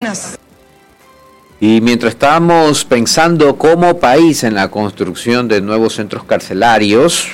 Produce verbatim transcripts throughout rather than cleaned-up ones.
Gracias. Y mientras estamos pensando como país en la construcción de nuevos centros carcelarios,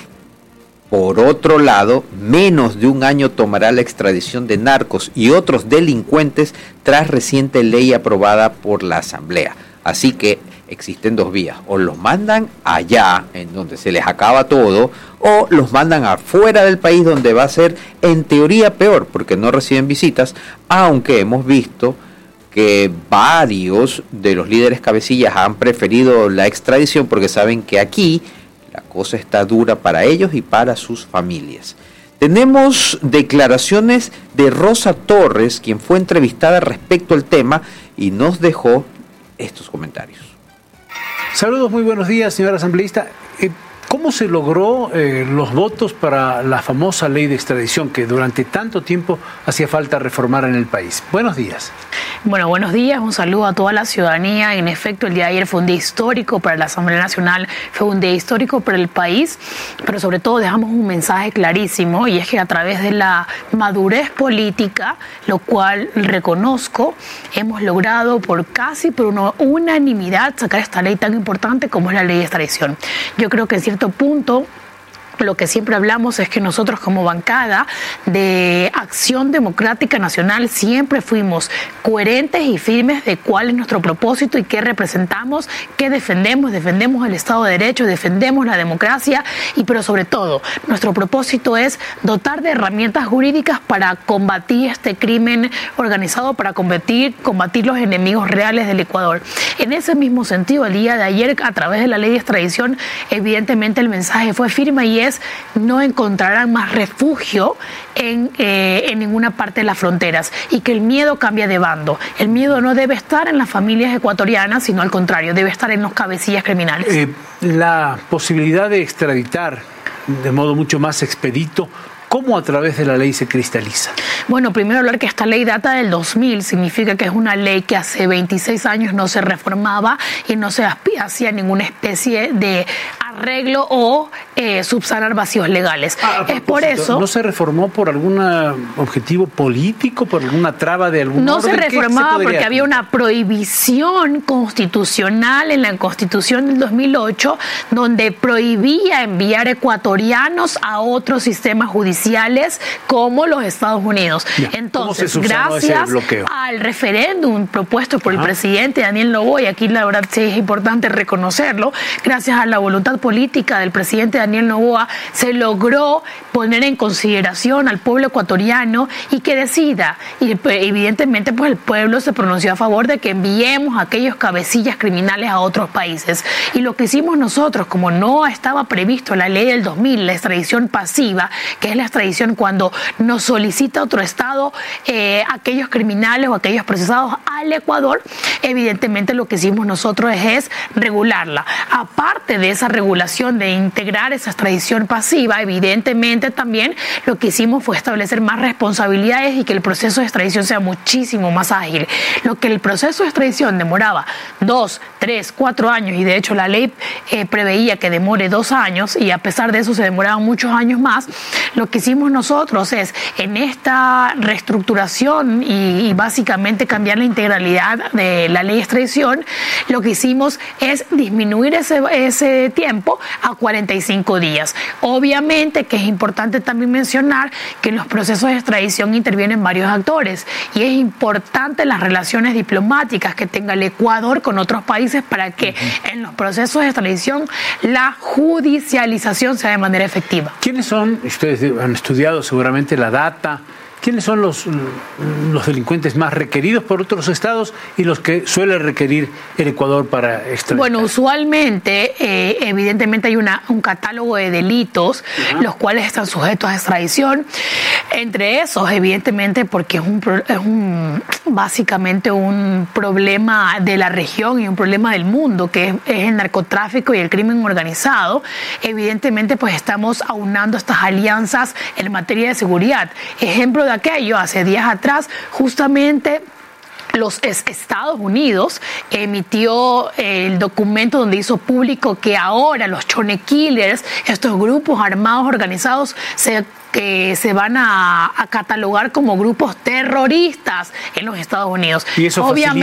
por otro lado, menos de un año tomará la extradición de narcos y otros delincuentes tras reciente ley aprobada por la Asamblea. Así que existen dos vías: o los mandan allá, en donde se les acaba todo, o los mandan afuera del país, donde va a ser en teoría peor, porque no reciben visitas, aunque hemos visto que varios de los líderes cabecillas han preferido la extradición porque saben que aquí la cosa está dura para ellos y para sus familias. Tenemos declaraciones de Rosa Torres, quien fue entrevistada respecto al tema y nos dejó estos comentarios. Saludos, muy buenos días, señora asambleísta. Eh, ¿Cómo se logró eh, los votos para la famosa ley de extradición que durante tanto tiempo hacía falta reformar en el país? Buenos días. Bueno, buenos días, un saludo a toda la ciudadanía. En efecto, el día de ayer fue un día histórico para la Asamblea Nacional, fue un día histórico para el país, pero sobre todo dejamos un mensaje clarísimo, y es que a través de la madurez política, lo cual reconozco, hemos logrado por casi por una unanimidad sacar esta ley tan importante como es la ley de extradición. Yo creo que en cierto punto lo que siempre hablamos es que nosotros como bancada de Acción Democrática Nacional siempre fuimos coherentes y firmes de cuál es nuestro propósito y qué representamos, qué defendemos. Defendemos el Estado de Derecho, defendemos la democracia, y pero sobre todo nuestro propósito es dotar de herramientas jurídicas para combatir este crimen organizado, para combatir, combatir los enemigos reales del Ecuador. En ese mismo sentido, el día de ayer, a través de la ley de extradición, evidentemente el mensaje fue firme y es: no encontrarán más refugio en, eh, en ninguna parte de las fronteras, y que el miedo cambia de bando. El miedo no debe estar en las familias ecuatorianas, sino al contrario, debe estar en los cabecillas criminales. Eh, la posibilidad de extraditar de modo mucho más expedito, ¿cómo a través de la ley se cristaliza? Bueno, primero hablar que esta ley data del dos mil, significa que es una ley que hace veintiséis años no se reformaba y no se hacía ninguna especie de arreglo o eh, subsanar vacíos legales. Ah, es por eso... ¿No se reformó por algún objetivo político, por alguna traba de algún No orden? se reformaba se porque hacer? había una prohibición constitucional en la Constitución del dos mil ocho donde prohibía enviar ecuatorianos a otros sistemas judiciales como los Estados Unidos. Ya. Entonces, gracias al referéndum propuesto por Ajá. el presidente Daniel Noboa, y aquí la verdad sí es importante reconocerlo, gracias a la voluntad política del presidente Daniel Noboa, se logró poner en consideración al pueblo ecuatoriano y que decida. Y evidentemente pues el pueblo se pronunció a favor de que enviemos a aquellos cabecillas criminales a otros países. Y lo que hicimos nosotros, como no estaba previsto en la ley del dos mil, la extradición pasiva, que es la extradición cuando nos solicita otro estado eh, aquellos criminales o aquellos procesados al Ecuador, evidentemente lo que hicimos nosotros es, es regularla. Aparte de esa regulación de integrar esa extradición pasiva, evidentemente también lo que hicimos fue establecer más responsabilidades y que el proceso de extradición sea muchísimo más ágil. Lo que el proceso de extradición demoraba dos, tres, cuatro años, y de hecho la ley eh, preveía que demore dos años, y a pesar de eso se demoraban muchos años más, lo que hicimos nosotros es, en esta reestructuración y, y básicamente cambiar la integralidad de la ley de extradición, lo que hicimos es disminuir ese, ese tiempo a cuarenta y cinco días. Obviamente que es importante también mencionar que en los procesos de extradición intervienen varios actores, y es importante las relaciones diplomáticas que tenga el Ecuador con otros países para que uh-huh. en los procesos de extradición la judicialización sea de manera efectiva. ¿Quiénes son? Ustedes han estudiado seguramente la data. ¿Quiénes son los, los delincuentes más requeridos por otros estados y los que suele requerir el Ecuador para extraditar? Bueno, usualmente, eh, evidentemente hay una, un catálogo de delitos, uh-huh. los cuales están sujetos a extradición. Entre esos, evidentemente, porque es, un, es un, básicamente un problema de la región y un problema del mundo, que es, es el narcotráfico y el crimen organizado. Evidentemente, pues estamos aunando estas alianzas en materia de seguridad. Ejemplo de aquello, hace días atrás, justamente los Estados Unidos emitió el documento donde hizo público que ahora los Chone Killers, estos grupos armados organizados, se que se van a, a catalogar como grupos terroristas en los Estados Unidos. Y eso Obviamente,